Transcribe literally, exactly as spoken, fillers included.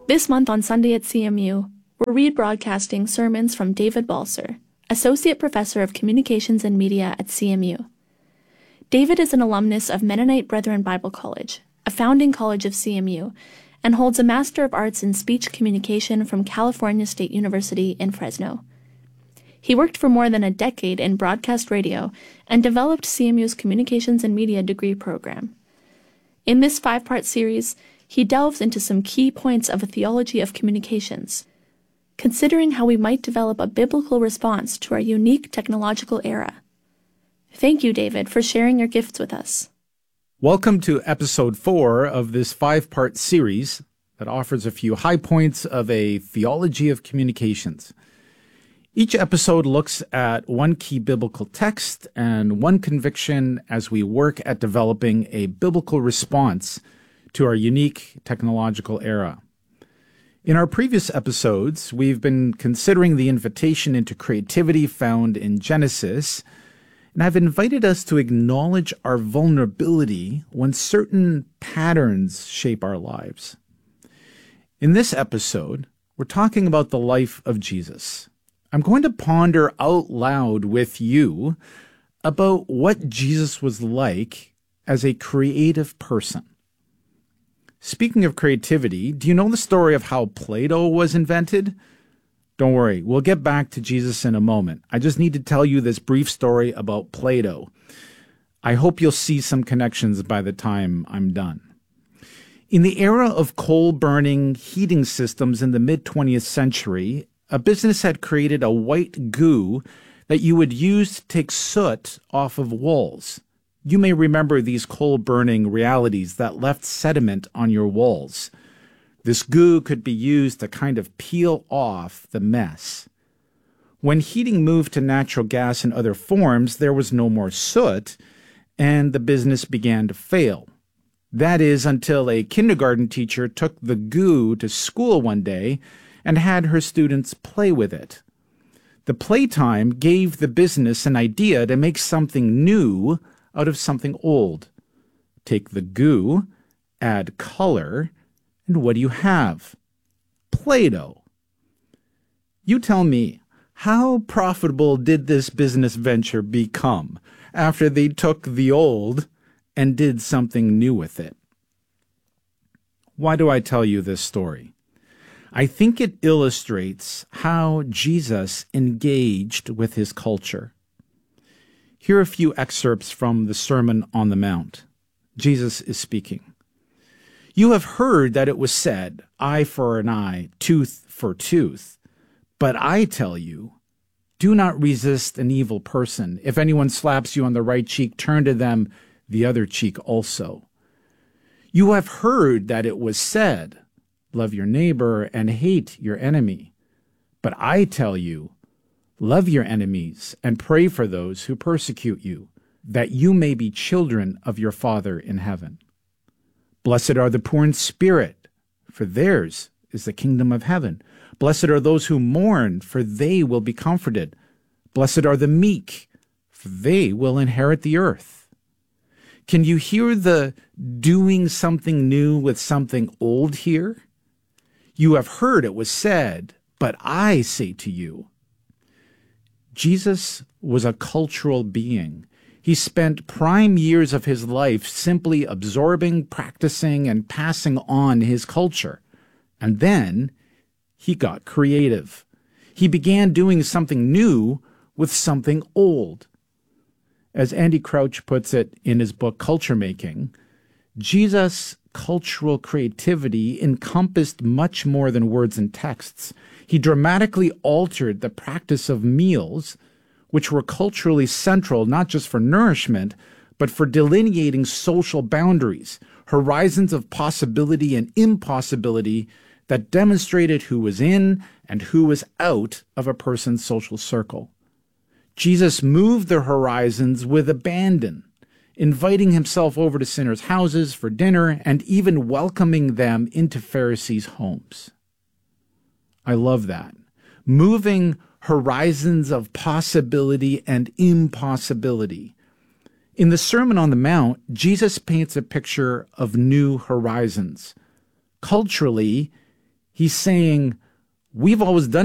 This month on Sunday at C M U, we're rebroadcasting sermons from David Balser, Associate Professor of Communications and Media at C M U. David is an alumnus of Mennonite Brethren Bible College, a founding college of C M U, and holds a Master of Arts in Speech Communication from California State University in Fresno. He worked for more than a decade in broadcast radio and developed C M U's Communications and Media degree program. In this five-part series, he delves into some key points of a theology of communications, considering how we might develop a biblical response to our unique technological era. Thank you, David, for sharing your gifts with us. Welcome to episode four of this five-part series that offers a few high points of a theology of communications. Each episode looks at one key biblical text and one conviction as we work at developing a biblical response to our unique technological era. In our previous episodes, we've been considering the invitation into creativity found in Genesis, and I've invited us to acknowledge our vulnerability when certain patterns shape our lives. In this episode, we're talking about the life of Jesus. I'm going to ponder out loud with you about what Jesus was like as a creative person. Speaking of creativity, do you know the story of how Play-Doh was invented? Don't worry, we'll get back to Jesus in a moment. I just need to tell you this brief story about Play-Doh. I hope you'll see some connections by the time I'm done. In the era of coal-burning heating systems in the mid-twentieth century, a business had created a white goo that you would use to take soot off of walls. You may remember these coal-burning realities that left sediment on your walls. This goo could be used to kind of peel off the mess. When heating moved to natural gas and other forms, there was no more soot, and the business began to fail. That is, until a kindergarten teacher took the goo to school one day and had her students play with it. The playtime gave the business an idea to make something new out of something old. Take the goo, add color, and what do you have? Play-Doh. You tell me, how profitable did this business venture become after they took the old and did something new with it? Why do I tell you this story? I think it illustrates how Jesus engaged with his culture. Here are a few excerpts from the Sermon on the Mount. Jesus is speaking. You have heard that it was said, eye for an eye, tooth for tooth. But I tell you, do not resist an evil person. If anyone slaps you on the right cheek, turn to them the other cheek also. You have heard that it was said, love your neighbor and hate your enemy. But I tell you, love your enemies and pray for those who persecute you, that you may be children of your Father in heaven. Blessed are the poor in spirit, for theirs is the kingdom of heaven. Blessed are those who mourn, for they will be comforted. Blessed are the meek, for they will inherit the earth. Can you hear the doing something new with something old here? You have heard it was said, but I say to you. Jesus was a cultural being. He spent prime years of his life simply absorbing, practicing, and passing on his culture. And then he got creative. He began doing something new with something old. As Andy Crouch puts it in his book, Culture Making, Jesus' cultural creativity encompassed much more than words and texts. He dramatically altered the practice of meals, which were culturally central not just for nourishment, but for delineating social boundaries, horizons of possibility and impossibility that demonstrated who was in and who was out of a person's social circle. Jesus moved the horizons with abandon, inviting himself over to sinners' houses for dinner and even welcoming them into Pharisees' homes. I love that. Moving horizons of possibility and impossibility. In the Sermon on the Mount, Jesus paints a picture of new horizons. Culturally, He's saying, we've always done